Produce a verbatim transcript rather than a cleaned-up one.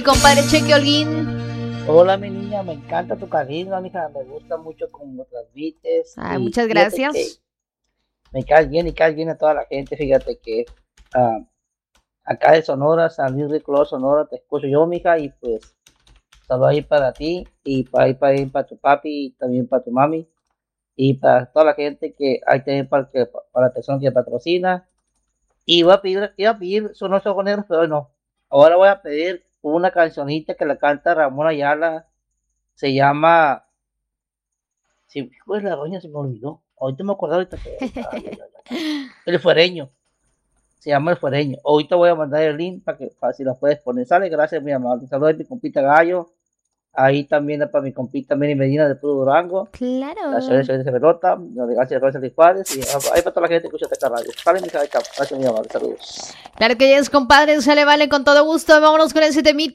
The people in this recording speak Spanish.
Compadre Cheque Holguín. Hola, mi niña, me encanta tu carisma, mija, me gusta mucho cómo transmites. Ay, y muchas fíjate que gracias. Me caes bien y caes bien a toda la gente. Fíjate que ah, acá de Sonora, San Luis Río Colorado, Sonora, te escucho yo, mija, y pues saludo ahí para ti y para ahí para, ahí para tu papi y también para tu mami y para toda la gente que hay también para, que, para la persona que patrocina. Y voy a pedir, iba a pedir Sonoros Ojos Negros, pero no. Ahora voy a pedir una cancionita que la canta Ramón Ayala. Se llama. Si fue la roña, se me olvidó. Ahorita me acordé ahorita. Que, ay, ay, ay, ay. El fuereño. Se llama El Fuereño. Ahorita voy a mandar el link para que para si la puedes poner. Sale, gracias, muy amable. Saludos a mi compita Gallo. Ahí también para mi compita Mary Medina de Puro Durango. La Claro. señora de Pelota, la elegancia de Rosa Juárez. Y ahí para toda la gente que escucha esta radio. Sale, mi hija, gracias, muy amable. Saludos. Claro que yes, compadre, se le vale con todo gusto. Vámonos con ese temita.